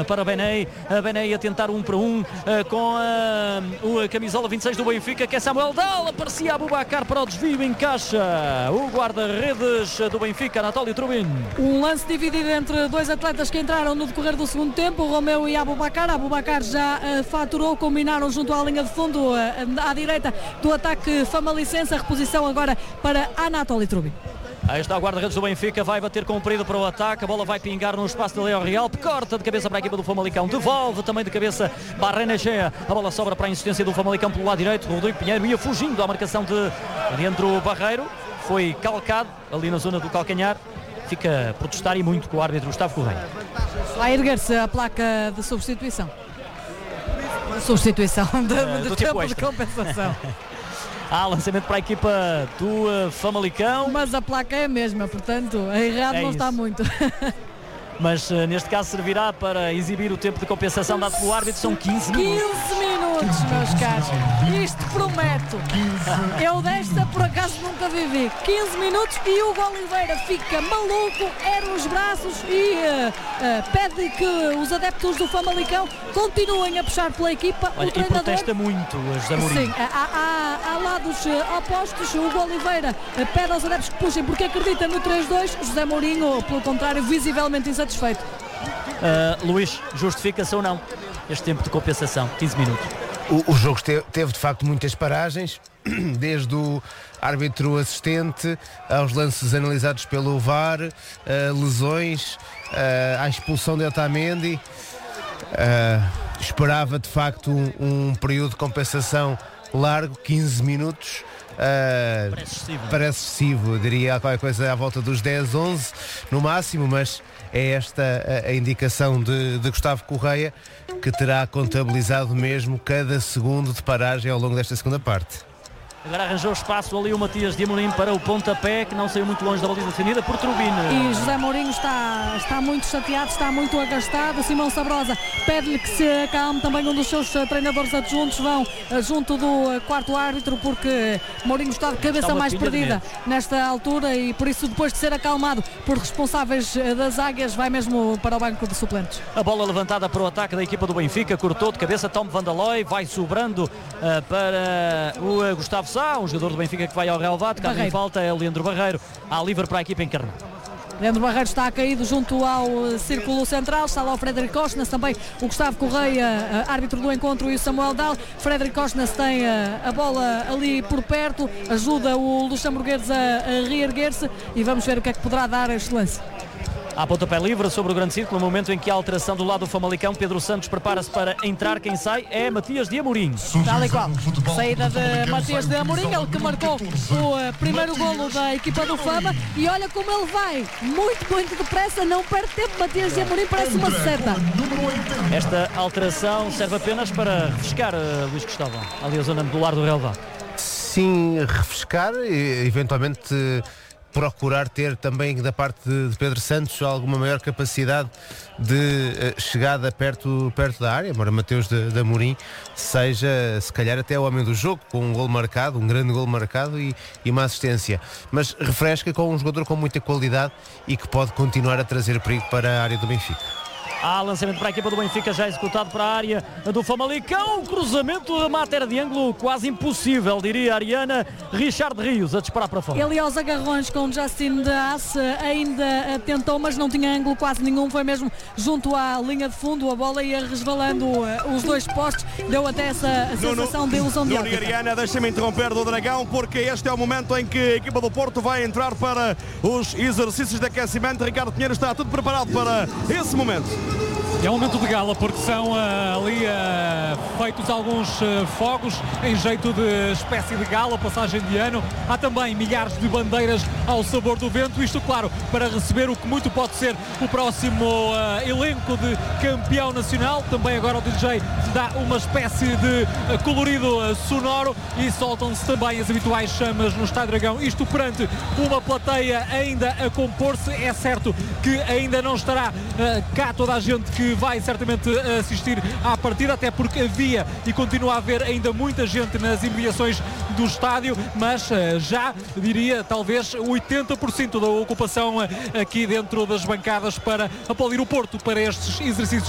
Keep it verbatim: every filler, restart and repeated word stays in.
para Benei. Benei a tentar um para um com a, a camisola vinte e seis do Benfica, que é Samuel Dal. Aparecia Aboubakar para o desvio, encaixa o guarda-redes do Benfica, Anatoly Trubin. Um lance dividido entre dois atletas que entraram no decorrer do segundo tempo, Romeu e Aboubakar. Aboubakar já uh, faturou, combinaram junto à linha de fundo, uh, à direita do ataque Famalicense. A reposição agora para Anatoly Trubin. Aí está o guarda-redes do Benfica, vai bater comprido para o ataque, a bola vai pingar no espaço de Leão Real, corta de cabeça para a equipa do Famalicão, devolve também de cabeça Barrenechea, a bola sobra para a insistência do Famalicão pelo lado direito. Rodrigo Pinheiro ia fugindo à marcação de Leandro Barreiro, foi calcado ali na zona do calcanhar, fica a protestar e muito com o árbitro Gustavo Correia. Vai erguer-se a placa de substituição. Substituição de, uh, de do tempo tipo de compensação. Há lançamento para a equipa do uh, Famalicão. Mas a placa é a mesma, portanto, errado é não isso. está muito. Mas uh, neste caso servirá para exibir o tempo de compensação dado pelo árbitro. São quinze minutos. quinze minutos, meus caros. Isto prometo. Eu desta por acaso nunca vivi. quinze minutos e o Hugo Oliveira fica maluco, ergue os braços e uh, uh, pede que os adeptos do Famalicão continuem a puxar pela equipa. Olha, o treinador... e protesta muito a José Mourinho. Sim, há, há, há lados uh, opostos. O Hugo Oliveira uh, pede aos adeptos que puxem porque acredita no três dois. José Mourinho, pelo contrário, visivelmente insatisfeito. Uh, Luís, justifica-se ou não este tempo de compensação? quinze minutos. O, o jogo teve, teve de facto muitas paragens, desde o árbitro assistente aos lances analisados pelo V A R, uh, lesões, uh, à expulsão de Otamendi. Uh, esperava de facto um, um período de compensação largo, quinze minutos. Uh, parece excessivo, parece excessivo, diria qualquer coisa à volta dos dez, onze no máximo, mas é esta a, a indicação de, de Gustavo Correia, que terá contabilizado mesmo cada segundo de paragem ao longo desta segunda parte. Agora arranjou espaço ali o Matias de Amorim para o pontapé, que não saiu muito longe da baliza definida por Trubin. E José Mourinho está, está muito chateado, está muito agastado. Simão Sabrosa pede-lhe que se acalme. Também um dos seus treinadores adjuntos vão junto do quarto árbitro, porque Mourinho está de cabeça está mais perdida nesta altura e por isso, depois de ser acalmado por responsáveis das águias, vai mesmo para o banco de suplentes. A bola levantada para o ataque da equipa do Benfica, cortou de cabeça Tom Van der Looy, vai sobrando uh, para o uh, Gustavo Sá, um jogador do Benfica que vai ao relvado. Cá em falta é Leandro Barreiro, há livre para a equipa encarnada. Leandro Barreiro está caído junto ao uh, círculo central, está lá o Frederico Cosnas, também o Gustavo Correia, uh, árbitro do encontro, e o Samuel Dal. Frederico Cosnas tem uh, a bola ali por perto, ajuda o luxemburguês a, a reerguer-se e vamos ver o que é que poderá dar este lance. Há pontapé livre sobre o grande círculo, no momento em que há alteração do lado do Famalicão. Pedro Santos prepara-se para entrar, quem sai é Matias de Amorim. Tal e qual, saída de Matias de Amorim, ele que marcou o uh, primeiro golo da equipa do Fama, e olha como ele vai, muito, muito depressa, não perde tempo. Matias de Amorim parece uma seta. Esta alteração serve apenas para refrescar uh, Luís Cristóvão, ali a zona do lar do relvado. Sim, refrescar e eventualmente procurar ter também da parte de Pedro Santos alguma maior capacidade de uh, chegada perto, perto da área, embora Mateus de, de Amorim seja se calhar até o homem do jogo, com um gol marcado, um grande gol marcado e, e uma assistência, mas refresca com um jogador com muita qualidade e que pode continuar a trazer perigo para a área do Benfica. Há lançamento para a equipa do Benfica, já executado para a área do Famalicão. Cruzamento de matéria de ângulo quase impossível, diria a Ariana. Richard Rios a disparar para fora. Ele aos agarrões com Justin Daas ainda tentou, mas não tinha ângulo quase nenhum. Foi mesmo junto à linha de fundo. A bola ia resvalando os dois postes. Deu até essa sensação de ilusão de ótica. Ariana, deixa-me interromper do Dragão, porque este é o momento em que a equipa do Porto vai entrar para os exercícios de aquecimento. Ricardo Pinheiro está tudo preparado para esse momento. É um momento de gala, porque são uh, ali uh, feitos alguns uh, fogos em jeito de espécie de gala, passagem de ano. Há também milhares de bandeiras ao sabor do vento, isto claro para receber o que muito pode ser o próximo uh, elenco de campeão nacional. Também agora o D J dá uma espécie de uh, colorido uh, sonoro e soltam-se também as habituais chamas no Estádio Dragão, isto perante uma plateia ainda a compor-se. É certo que ainda não estará uh, cá toda a gente que vai certamente assistir à partida, até porque havia e continua a haver ainda muita gente nas imediações do estádio, mas já diria talvez oitenta por cento da ocupação aqui dentro das bancadas para aplaudir o Porto para estes exercícios